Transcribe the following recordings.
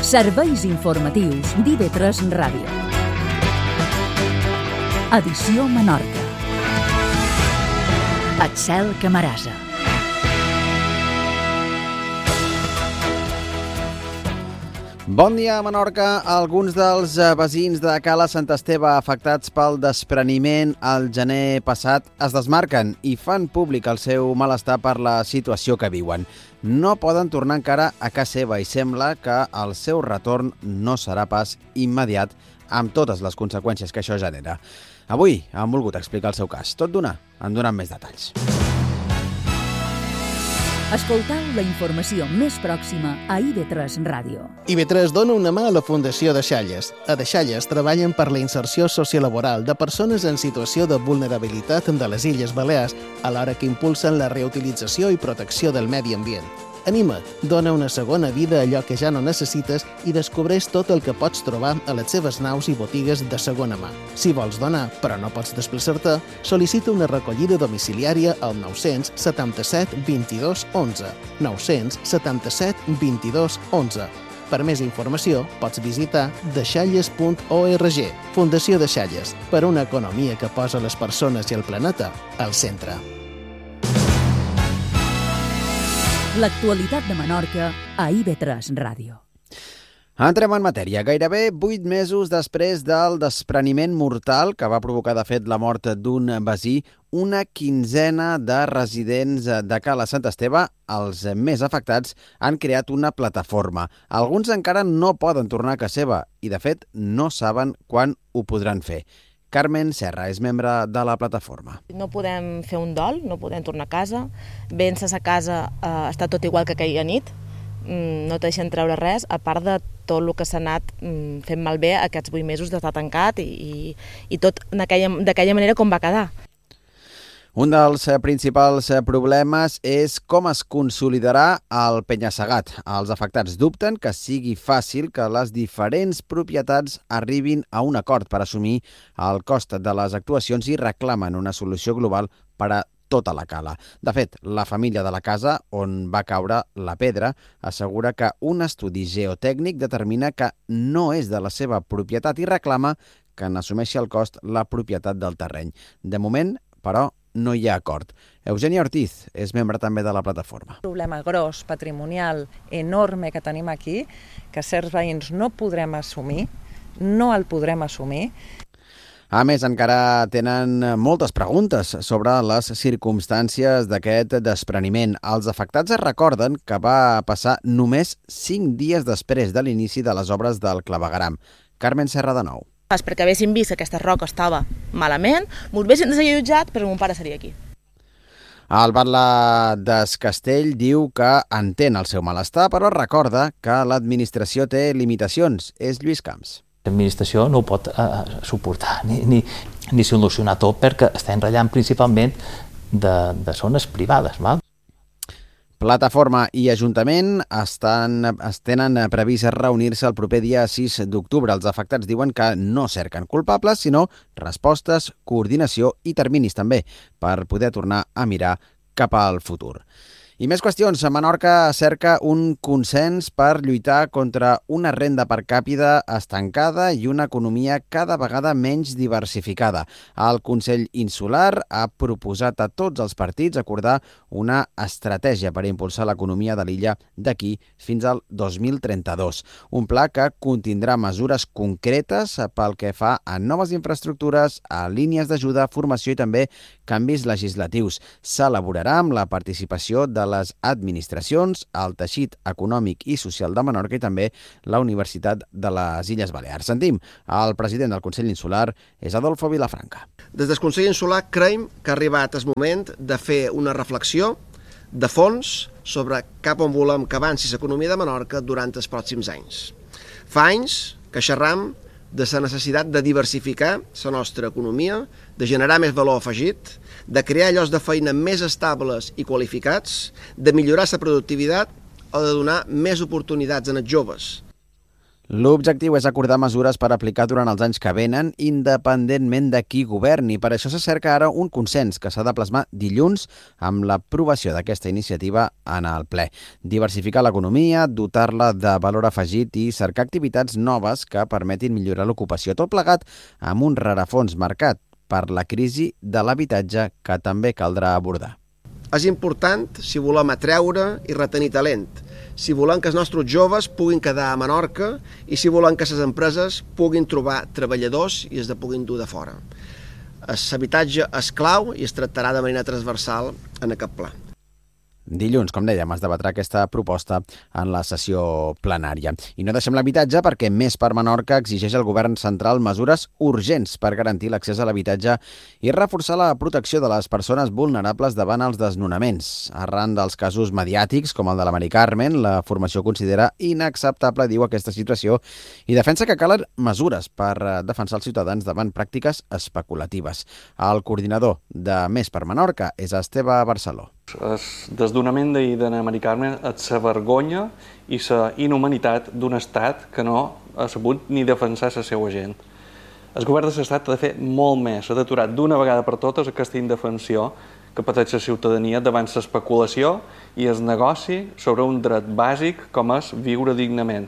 Serveis informatius d'IV3 Ràdio. Edició Menorca. Axel Camarasa. Bon dia, Menorca. Alguns dels veïns de Cala Sant Esteve afectats pel despreniment el gener passat es desmarquen i fan públic el seu malestar per la situació que viuen. No poden tornar encara a casa seva i sembla que el seu retorn no serà pas immediat amb totes les conseqüències que això genera. Avui han volgut explicar el seu cas. Tot d'una, en donen més detalls. Escoltau la informació més pròxima a IV3 Ràdio. IV3 dona una mà a la Fundació Deixalles. A Deixalles treballen per la inserció sociolaboral de persones en situació de vulnerabilitat de les Illes Balears, alhora que impulsen la reutilització i protecció del medi ambient. Anima't, dona una segona vida a allò que ja no necessites i descobreix tot el que pots trobar a les seves naus i botigues de segona mà. Si vols donar, però no pots desplaçar-te, sol·licita una recollida domiciliària al 977 22 11. 977 22 11. Per més informació, pots visitar deixalles.org. Fundació Deixalles, per una economia que posa les persones i el planeta al centre. L'actualitat de Menorca a IV3 Ràdio. Entrem en matèria. Gairebé 8 mesos després del despreniment mortal que va provocar, de fet, la mort d'un veí, una quinzena de residents de Cala Sant Esteve, els més afectats, han creat una plataforma. Alguns encara no poden tornar a casa seva i, de fet, no saben quan ho podran fer. Carmen Serra és membre de la plataforma. No podem fer un dol, no podem tornar a casa. Vèncer a casa està tot igual que aquella nit. No te deixen treure res, a part de tot el que s'ha anat fent malbé aquests 8 mesos d'estar tancat i tot d'aquella manera com va quedar. Un dels principals problemes és com es consolidarà el penya-segat. Els afectats dubten que sigui fàcil que les diferents propietats arribin a un acord per assumir el cost de les actuacions i reclamen una solució global per a tota la cala. De fet, la família de la casa on va caure la pedra assegura que un estudi geotècnic determina que no és de la seva propietat i reclama que n'assumeixi el cost la propietat del terreny. De moment, però, no hi ha acord. Eugènia Ortiz és membre també de la plataforma. Un problema gros, patrimonial, enorme que tenim aquí, que certs veïns no podrem assumir, no el podrem assumir. A més, encara tenen moltes preguntes sobre les circumstàncies d'aquest despreniment. Els afectats es recorden que va passar només 5 dies després de l'inici de les obres del clavegueram. Carmen Serra de nou. Perquè haguéssim vist que aquesta roca estava malament, m'ho haguessin desallotjat, però mon pare seria aquí. El batlle d'Es Castell diu que entén el seu malestar, però recorda que l'administració té limitacions. És Lluís Camps. L'administració no ho pot suportar ni solucionar tot perquè està enratllant principalment de zones privades. Val? Plataforma i Ajuntament tenen previst reunir-se el proper dia 6 d'octubre. Els afectats diuen que no cerquen culpables, sinó respostes, coordinació i terminis també per poder tornar a mirar cap al futur. I més qüestions. Menorca cerca un consens per lluitar contra una renda per càpita estancada i una economia cada vegada menys diversificada. El Consell Insular ha proposat a tots els partits acordar una estratègia per impulsar l'economia de l'illa d'aquí fins al 2032. Un pla que contindrà mesures concretes pel que fa a noves infraestructures, a línies d'ajuda, formació i també canvis legislatius. S'elaborarà amb la participació de les administracions, el teixit econòmic i social de Menorca i també la Universitat de les Illes Balears. Sentim, el president del Consell Insular és Adolfo Vilafranca. Des del Consell Insular creiem que ha arribat el moment de fer una reflexió de fons sobre cap on volem que avanci l'economia de Menorca durant els pròxims anys. Fa anys que xerram de la necessitat de diversificar la nostra economia, de generar més valor afegit, de crear llocs de feina més estables i qualificats, de millorar la productivitat o de donar més oportunitats als joves. L'objectiu és acordar mesures per aplicar durant els anys que venen, independentment de qui governi. Per això se cerca ara un consens que s'ha de plasmar dilluns amb l'aprovació d'aquesta iniciativa en el ple. Diversificar l'economia, dotar-la de valor afegit i cercar activitats noves que permetin millorar l'ocupació. Tot plegat amb un rerefons marcat per la crisi de l'habitatge que també caldrà abordar. És important si volem atreure i retenir talent, si volem que els nostres joves puguin quedar a Menorca i si volem que les empreses puguin trobar treballadors i es puguin dur de fora. L'habitatge és clau i es tractarà de manera transversal en aquest pla. Dilluns, com dèiem, es debatrà aquesta proposta en la sessió plenària. I no deixem l'habitatge perquè Més per Menorca exigeix al govern central mesures urgents per garantir l'accés a l'habitatge i reforçar la protecció de les persones vulnerables davant els desnonaments. Arran dels casos mediàtics, com el de la Mari Carmen, la formació considera inacceptable, diu, aquesta situació i defensa que calen mesures per defensar els ciutadans davant pràctiques especulatives. El coordinador de Més per Menorca és Esteve Barceló. El desdonament d'ahir de la Mari Carmen és la vergonya i la inhumanitat d'un estat que no ha sabut ni defensar la seva gent. El govern de l'estat ha de fer molt més, ha d'aturar d'una vegada per totes aquesta indefensió que pateix la ciutadania davant l'especulació i el negoci sobre un dret bàsic com és viure dignament.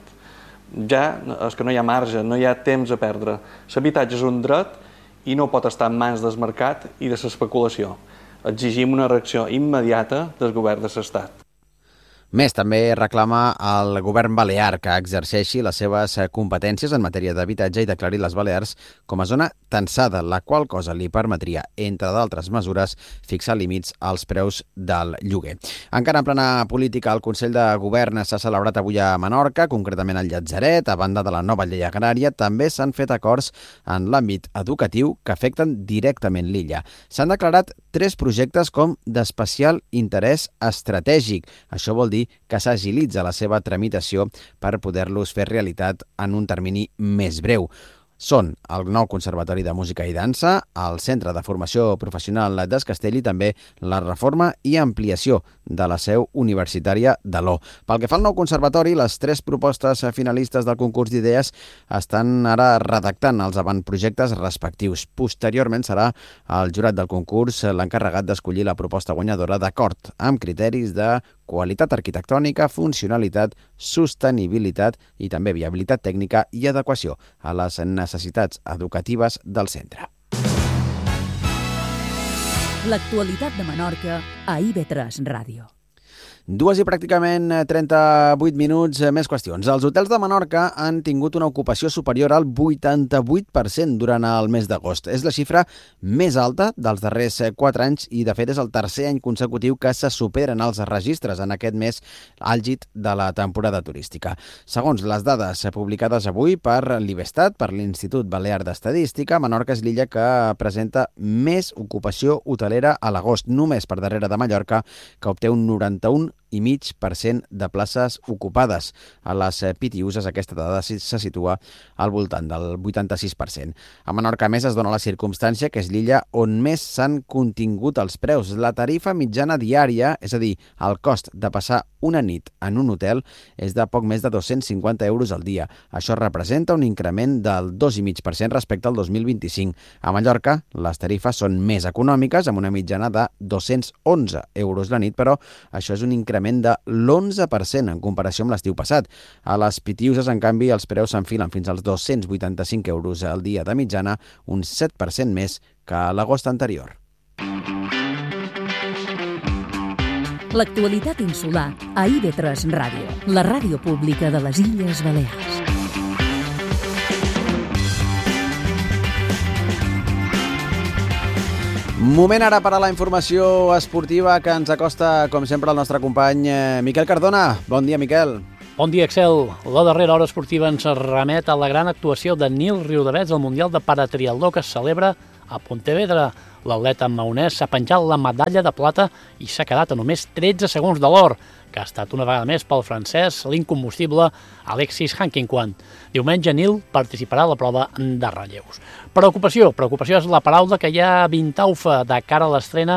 Ja és que no hi ha marge, no hi ha temps a perdre. L'habitatge és un dret i no pot estar en mans del mercat i de l'especulació. Exigim una reacció immediata del govern de l'Estat. Més també reclama al govern balear que exerceixi les seves competències en matèria d'habitatge i declari les Balears com a zona tensada, la qual cosa li permetria, entre d'altres mesures, fixar límits als preus del lloguer. Encara en plena política, el Consell de Govern s'ha celebrat avui a Menorca, concretament al Llatzeret. A banda de la nova llei agrària, també s'han fet acords en l'àmbit educatiu que afecten directament l'illa. S'han declarat 3 projectes com d'especial interès estratègic. Això vol dir que s'agilitza la seva tramitació per poder-los fer realitat en un termini més breu. Són el nou Conservatori de Música i Dansa, el Centre de Formació Professional d'Es Castell i també la reforma i ampliació de la seu universitària de l'O. Pel que fa al nou conservatori, les 3 propostes finalistes del concurs d'idees estan ara redactant els avantprojectes respectius. Posteriorment serà el jurat del concurs l'encarregat d'escollir la proposta guanyadora d'acord amb criteris de qualitat arquitectònica, funcionalitat, sostenibilitat i també viabilitat tècnica i adequació a les necessitats educatives del centre. L'actualitat de Menorca a IB3 Ràdio. 2 i pràcticament 38 minuts, més qüestions. Els hotels de Menorca han tingut una ocupació superior al 88% durant el mes d'agost. És la xifra més alta dels darrers 4 anys i, de fet, és el tercer any consecutiu que se superen els registres en aquest mes àlgid de la temporada turística. Segons les dades publicades avui per l'IBESTAT, per l'Institut Balear d'Estadística, Menorca és l'illa que presenta més ocupació hotelera a l'agost, només per darrere de Mallorca, que obté un 91,5% de places ocupades. A les Pitiuses aquesta dada se situa al voltant del 86%. A Menorca, a més, es dona la circumstància que és l'illa on més s'han contingut els preus. La tarifa mitjana diària, és a dir, el cost de passar una nit en un hotel, és de poc més de 250 euros al dia. Això representa un increment del 2,5% respecte al 2025. A Mallorca, les tarifes són més econòmiques, amb una mitjana de 211 euros la nit, però això és un increment de l'11% en comparació amb l'estiu passat. A les Pitiuses, en canvi, els preus s'enfilen fins als 285 euros al dia de mitjana, un 7% més que a l'agost anterior. L'actualitat insular a IB3 Ràdio, la ràdio pública de les Illes Balears. Moment ara per a la informació esportiva que ens acosta, com sempre, el nostre company Miquel Cardona. Bon dia, Miquel. Bon dia, Axel. La darrera hora esportiva ens remet a la gran actuació de Nil Riudavets al Mundial de Paratriatló que es celebra a Pontevedra. L'atleta maonès s'ha penjat la medalla de plata i s'ha quedat a només 13 segons de l'or, que ha estat una vegada més pel francès l'incombustible Alexis Hankinquan. Diumenge Nil participarà a la prova de relleus. Preocupació és la paraula que hi ha a Vintaufa de cara a l'estrena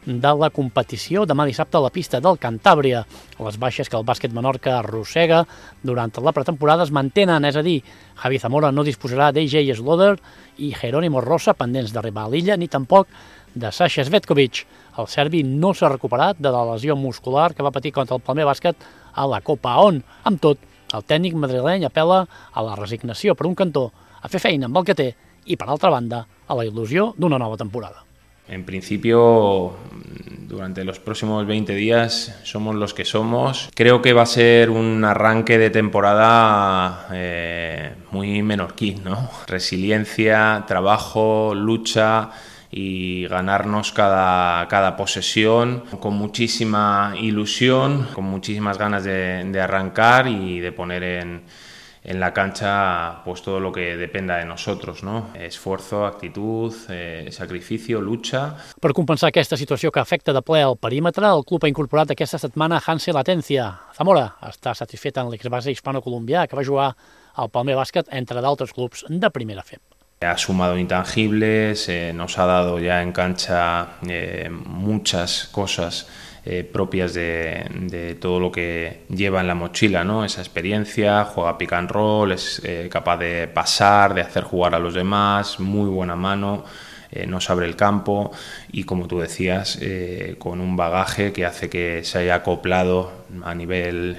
de la competició demà dissabte a la pista del Cantàbria. Les baixes que el bàsquet Menorca arrossega durant la pretemporada es mantenen, és a dir, Javi Zamora no disposarà d'AJ Sloder i Jerónimo Rosa, pendents d'arribar a l'illa, ni tampoc de Sasha Svetkovic. El serbi no s'ha recuperat de la lesió muscular que va patir contra el Palmer Bàsquet a la Copa ON. Amb tot, el tècnic madrileny apel·la a la resignació per un cantó, a fer feina amb el que té i, per altra banda, a la il·lusió d'una nova temporada. En principio, durante los próximos 20 días somos los que somos. Creo que va a ser un arranque de temporada muy menorquín, ¿no? Resiliencia, trabajo, lucha y ganarnos cada posesión con muchísima ilusión, con muchísimas ganas de arrancar y de poner en la cancha pues todo lo que dependa de nosotros, ¿no? Esfuerzo, actitud, sacrificio, lucha. Per compensar aquesta situació que afecta de ple el perímetre, el club ha incorporat aquesta setmana Hansel Atencia. Zamora està satisfet en l'exbase hispano-colombià que va jugar al Palmer Bàsquet, entre d'altres clubs de primera FEB. Ha sumado intangibles, nos ha dado ya en cancha muchas cosas propias de todo lo que lleva en la mochila, ¿no? Esa experiencia, juega pick and roll, es capaz de pasar, de hacer jugar a los demás, muy buena mano, nos abre el campo y, como tú decías, con un bagaje que hace que se haya acoplado a nivel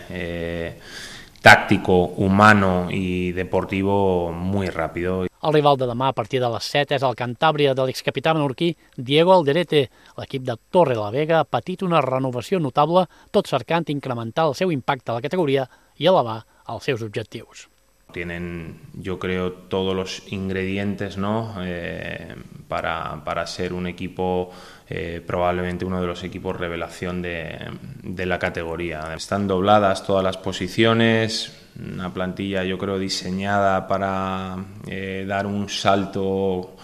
táctico, humano y deportivo muy rápido. El rival de demà a partir de les 7 és el Cantàbria de l'excapità menorquí Diego Alderete. L'equip de Torre la Vega ha patit una renovació notable, tot cercant incrementar el seu impacte a la categoria i elevar els seus objectius. Tienen, yo creo, todos los ingredientes, ¿no? Para ser un equipo, probablemente uno de los equipos revelación de la categoría. Están dobladas todas las posiciones, una plantilla, yo creo, diseñada para dar un salto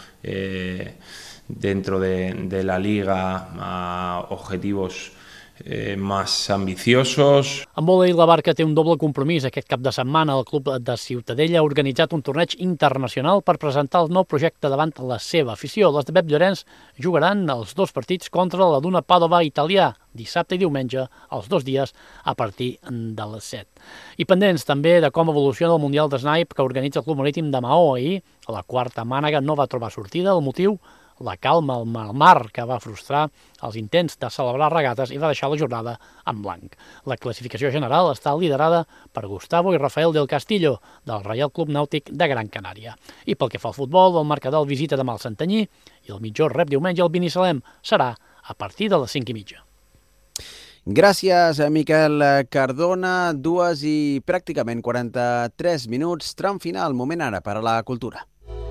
dentro de la liga a objetivos más ambiciosos. En vòlei, la Barca té un doble compromís. Aquest cap de setmana el club de Ciutadella ha organitzat un torneig internacional per presentar el nou projecte davant la seva afició. Les de Pep Llorenç jugaran els dos partits contra la Duna Padova italià, dissabte i diumenge, els 2 dies a partir de les 7. I pendents també de com evoluciona el Mundial de Snipe que organitza el Club Marítim de Maó. Ahir, la quarta mànega no va trobar sortida. El motiu? La calma al mar, que va frustrar els intents de celebrar regates i va deixar la jornada en blanc. La classificació general està liderada per Gustavo i Rafael del Castillo, del Reial Club Nàutic de Gran Canària. I pel que fa al futbol, el marcador visita demà al Santanyí i el Mitjó rep diumenge el Binissalem. Serà a partir de les 5:30. Gràcies, Miquel Cardona. 2 i pràcticament 43 minuts. Tram final, moment ara per a la cultura.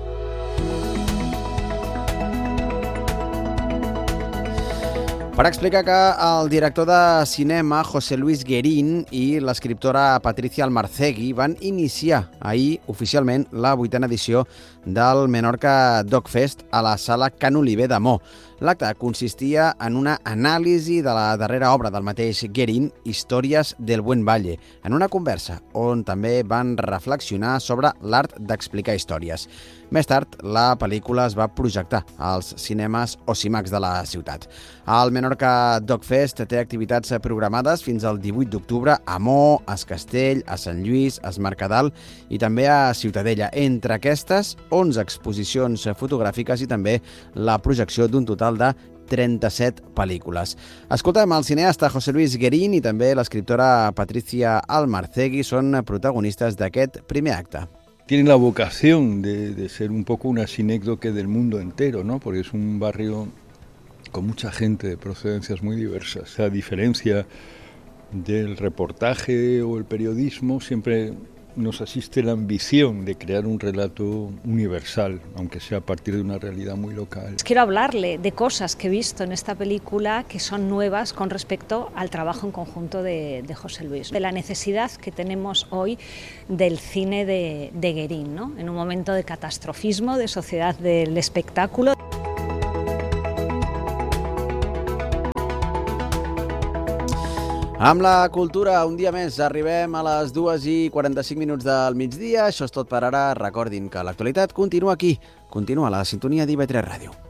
Per explicar que el director de cinema José Luis Guerín i l'escriptora Patricia Almarcegui van iniciar ahir oficialment la 8a edició del Menorca Dogfest a la sala Can Oliver de Mo. L'acte consistia en una anàlisi de la darrera obra del mateix Guerín, Històries del Buen Valle, en una conversa on també van reflexionar sobre l'art d'explicar històries. Més tard, la pel·lícula es va projectar als cinemes Ocimax de la ciutat. El Menorca Dogfest té activitats programades fins al 18 d'octubre a Mo, a Es Castell, a Sant Lluís, a Es Mercadal i també a Ciutadella. Entre aquestes, 11 exposicions fotogràfiques i també la projecció d'un total de 37 pel·lícules. Escoltem, el cineasta José Luis Guerín i també l'escriptora Patricia Almarcegui són protagonistes d'aquest primer acte. Tienen la vocación de ser un poco una sinécdoque del mundo entero, ¿no? Porque es un barrio con mucha gente de procedencias muy diversas. A diferencia del reportaje o el periodismo, siempre nos asiste la ambición de crear un relato universal, aunque sea a partir de una realidad muy local. Quiero hablarle de cosas que he visto en esta película que son nuevas con respecto al trabajo en conjunto de José Luis, de la necesidad que tenemos hoy del cine de Guerín, ¿no? En un momento de catastrofismo, de sociedad del espectáculo. Amb la cultura, un dia més, arribem a les 2:45 del migdia. Això és tot per ara. Recordin que l'actualitat continua aquí, continua a la sintonia d'IV3 Ràdio.